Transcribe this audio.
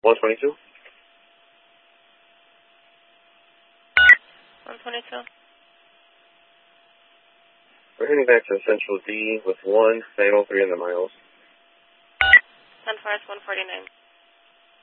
122. 122. We're heading back to Central D with 1 fatal, 3 in the miles. 10 Forest 149.